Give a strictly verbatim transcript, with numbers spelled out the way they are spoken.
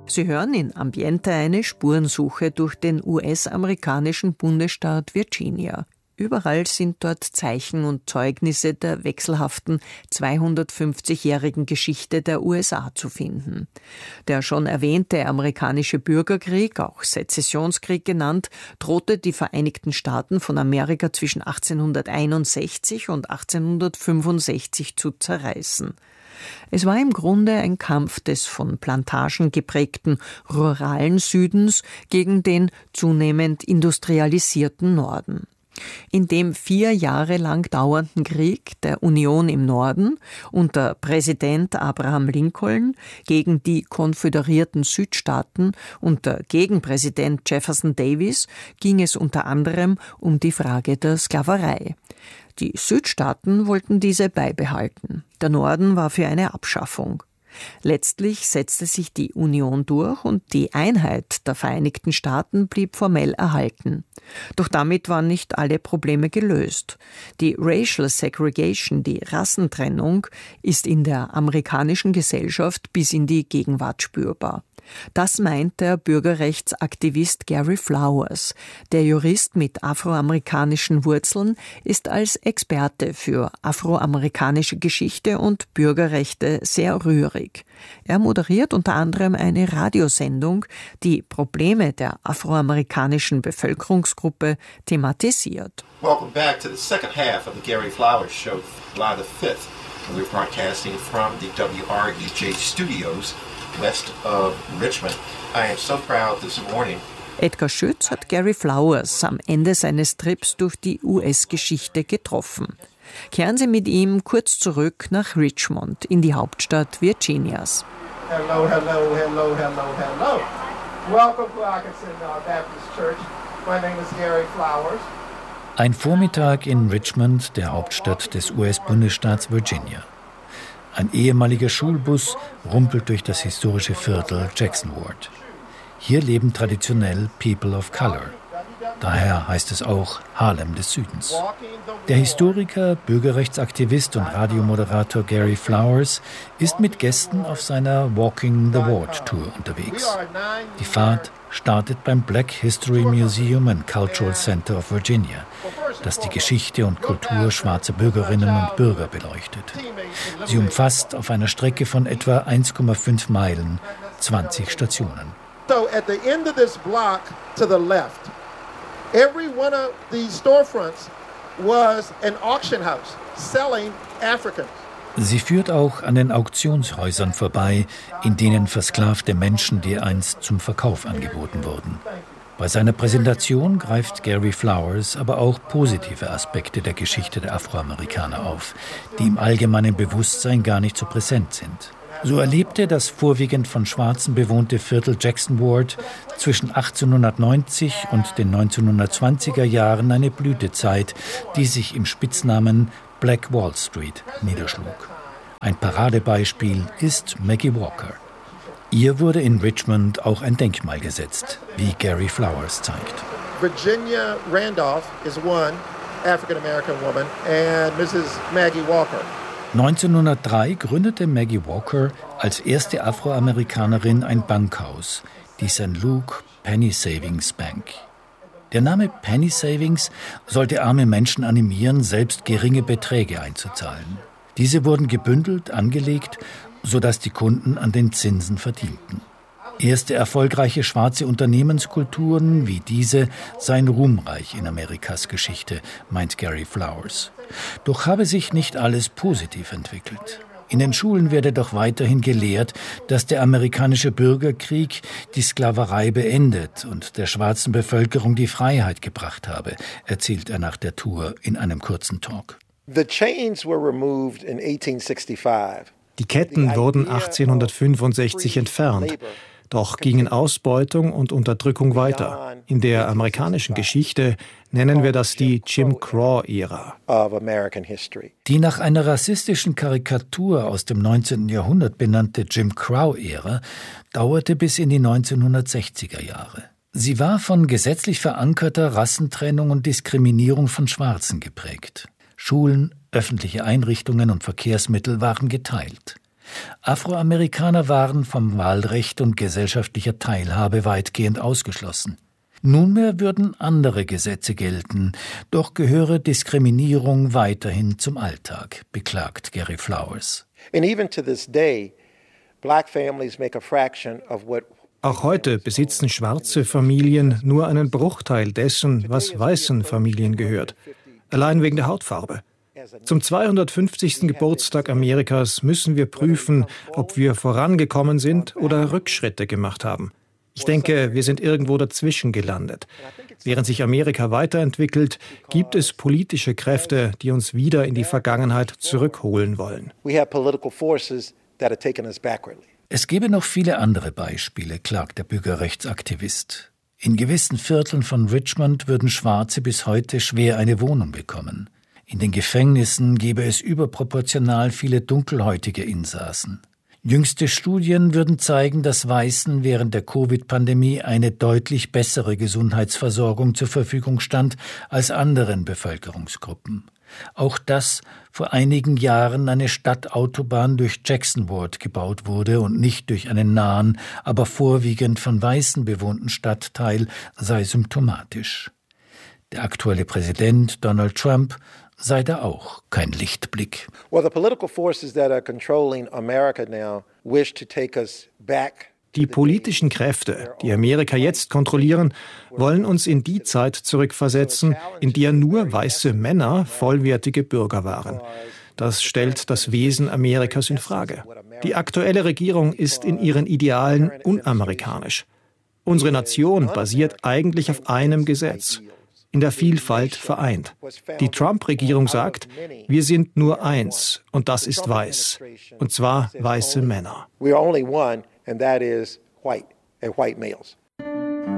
Sie hören in Ambiente eine Spurensuche durch den U S-amerikanischen Bundesstaat Virginia. Überall sind dort Zeichen und Zeugnisse der wechselhaften zweihundertfünfzigjährigen Geschichte der U S A zu finden. Der schon erwähnte amerikanische Bürgerkrieg, auch Sezessionskrieg genannt, drohte die Vereinigten Staaten von Amerika zwischen achtzehnhunderteinundsechzig und achtzehnhundertfünfundsechzig zu zerreißen. Es war im Grunde ein Kampf des von Plantagen geprägten ruralen Südens gegen den zunehmend industrialisierten Norden. In dem vier Jahre lang dauernden Krieg der Union im Norden unter Präsident Abraham Lincoln gegen die konföderierten Südstaaten unter Gegenpräsident Jefferson Davis ging es unter anderem um die Frage der Sklaverei. Die Südstaaten wollten diese beibehalten. Der Norden war für eine Abschaffung. Letztlich setzte sich die Union durch und die Einheit der Vereinigten Staaten blieb formell erhalten. Doch damit waren nicht alle Probleme gelöst. Die Racial Segregation, die Rassentrennung, ist in der amerikanischen Gesellschaft bis in die Gegenwart spürbar. Das meint der Bürgerrechtsaktivist Gary Flowers. Der Jurist mit afroamerikanischen Wurzeln ist als Experte für afroamerikanische Geschichte und Bürgerrechte sehr rührig. Er moderiert unter anderem eine Radiosendung, die Probleme der afroamerikanischen Bevölkerungsgruppe thematisiert. Welcome back to the second half of the Gary Flowers Show, July the fifth. We're broadcasting from the W R E J studios west of Richmond. I am so proud this morning. Edgar Schütz hat Gary Flowers am Ende seines Trips durch die U S-Geschichte getroffen. Kehren Sie mit ihm kurz zurück nach Richmond, in die Hauptstadt Virginias. Hello, hello, hello, hello, hello. Welcome to Atkinson Baptist Church. My name is Gary Flowers. Ein Vormittag in Richmond, der Hauptstadt des U S-Bundesstaats Virginia. Ein ehemaliger Schulbus rumpelt durch das historische Viertel Jackson Ward. Hier leben traditionell People of Color. Daher heißt es auch Harlem des Südens. Der Historiker, Bürgerrechtsaktivist und Radiomoderator Gary Flowers ist mit Gästen auf seiner Walking the Ward Tour unterwegs. Die Fahrt startet beim Black History Museum and Cultural Center of Virginia, das die Geschichte und Kultur schwarzer Bürgerinnen und Bürger beleuchtet. Sie umfasst auf einer Strecke von etwa eins Komma fünf Meilen zwanzig Stationen. So at the end of this block to the left, every one of these storefronts was an auction house selling Africans. Sie führt auch an den Auktionshäusern vorbei, in denen versklavte Menschen dereinst zum Verkauf angeboten wurden. Bei seiner Präsentation greift Gary Flowers aber auch positive Aspekte der Geschichte der Afroamerikaner auf, die im allgemeinen Bewusstsein gar nicht so präsent sind. So erlebte das vorwiegend von Schwarzen bewohnte Viertel Jackson Ward zwischen achtzehnhundertneunzig und den neunzehnhundertzwanziger Jahren eine Blütezeit, die sich im Spitznamen Black Wall Street niederschlug. Ein Paradebeispiel ist Maggie Walker. Ihr wurde in Richmond auch ein Denkmal gesetzt, wie Gary Flowers zeigt. Virginia Randolph is one African-American woman and Missus Maggie Walker. neunzehnhundertdrei gründete Maggie Walker als erste Afroamerikanerin ein Bankhaus, die Sankt Luke Penny Savings Bank. Der Name Penny Savings sollte arme Menschen animieren, selbst geringe Beträge einzuzahlen. Diese wurden gebündelt, angelegt, sodass die Kunden an den Zinsen verdienten. Erste erfolgreiche schwarze Unternehmenskulturen wie diese seien ruhmreich in Amerikas Geschichte, meint Gary Flowers. Doch habe sich nicht alles positiv entwickelt. In den Schulen werde doch weiterhin gelehrt, dass der amerikanische Bürgerkrieg die Sklaverei beendet und der schwarzen Bevölkerung die Freiheit gebracht habe, erzählt er nach der Tour in einem kurzen Talk. The chains were removed in eighteen sixty-five. Die Ketten wurden achtzehnhundertfünfundsechzig entfernt. Doch gingen Ausbeutung und Unterdrückung weiter. In der amerikanischen Geschichte nennen wir das die Jim Crow-Ära. Die nach einer rassistischen Karikatur aus dem neunzehnten Jahrhundert benannte Jim Crow-Ära dauerte bis in die neunzehnhundertsechziger Jahre. Sie war von gesetzlich verankerter Rassentrennung und Diskriminierung von Schwarzen geprägt. Schulen, öffentliche Einrichtungen und Verkehrsmittel waren geteilt. Afroamerikaner waren vom Wahlrecht und gesellschaftlicher Teilhabe weitgehend ausgeschlossen. Nunmehr würden andere Gesetze gelten, doch gehöre Diskriminierung weiterhin zum Alltag, beklagt Gary Flowers. And even to this day, black families make a fraction of what Auch heute besitzen schwarze Familien nur einen Bruchteil dessen, was weißen Familien gehört. Allein wegen der Hautfarbe. Zum zweihundertfünfzigsten Geburtstag Amerikas müssen wir prüfen, ob wir vorangekommen sind oder Rückschritte gemacht haben. Ich denke, wir sind irgendwo dazwischen gelandet. Während sich Amerika weiterentwickelt, gibt es politische Kräfte, die uns wieder in die Vergangenheit zurückholen wollen. Es gäbe noch viele andere Beispiele, klagt der Bürgerrechtsaktivist. In gewissen Vierteln von Richmond würden Schwarze bis heute schwer eine Wohnung bekommen. In den Gefängnissen gäbe es überproportional viele dunkelhäutige Insassen. Jüngste Studien würden zeigen, dass Weißen während der Covid-Pandemie eine deutlich bessere Gesundheitsversorgung zur Verfügung stand als anderen Bevölkerungsgruppen. Auch dass vor einigen Jahren eine Stadtautobahn durch Jackson Ward gebaut wurde und nicht durch einen nahen, aber vorwiegend von Weißen bewohnten Stadtteil, sei symptomatisch. Der aktuelle Präsident Donald Trump sei da auch kein Lichtblick. Well, the political forces that are controlling America now wish to take us back. Die politischen Kräfte, die Amerika jetzt kontrollieren, wollen uns in die Zeit zurückversetzen, in der nur weiße Männer vollwertige Bürger waren. Das stellt das Wesen Amerikas in Frage. Die aktuelle Regierung ist in ihren Idealen unamerikanisch. Unsere Nation basiert eigentlich auf einem Gesetz: in der Vielfalt vereint. Die Trump-Regierung sagt, wir sind nur eins, und das ist weiß, und zwar weiße Männer. We are only one, and that is white, and white males.